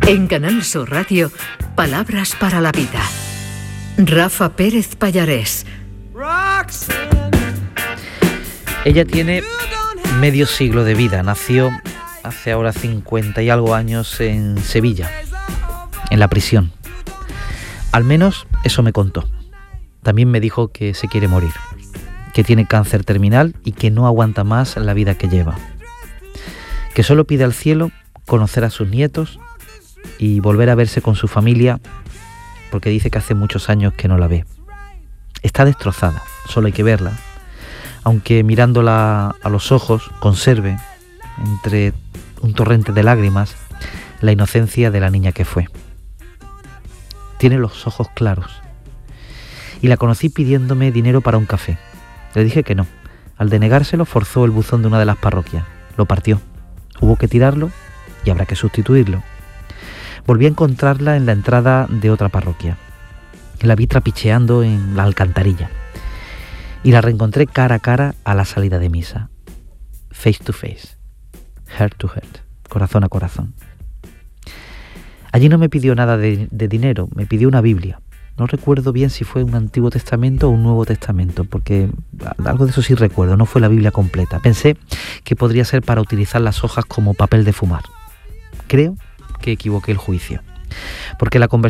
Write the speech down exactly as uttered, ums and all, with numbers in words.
En Canal Sur Radio, Palabras para la Vida. Rafa Pérez Pallarés. Ella tiene medio siglo de vida. Nació hace ahora cincuenta y algo años en Sevilla, en la prisión. Al menos eso me contó. También me dijo que se quiere morir, que tiene cáncer terminal y que no aguanta más la vida que lleva. Que solo pide al cielo conocer a sus nietos y volver a verse con su familia, porque dice que hace muchos años que no la ve. Está destrozada, solo hay que verla, aunque mirándola a los ojos conserve, entre un torrente de lágrimas, la inocencia de la niña que fue. Tiene los ojos claros. Y la conocí pidiéndome dinero para un café. Le dije que no. Al denegárselo, forzó el buzón de una de las parroquias. Lo partió. Hubo que tirarlo y habrá que sustituirlo. Volví a encontrarla en la entrada de otra parroquia. La vi trapicheando en la alcantarilla. Y la reencontré cara a cara a la salida de misa. Face to face. Heart to heart. Corazón a corazón. Allí no me pidió nada de, de dinero, me pidió una Biblia. No recuerdo bien si fue un Antiguo Testamento o un Nuevo Testamento, porque algo de eso sí recuerdo, no fue la Biblia completa. Pensé que podría ser para utilizar las hojas como papel de fumar. Creo que equivoqué el juicio, porque la conversación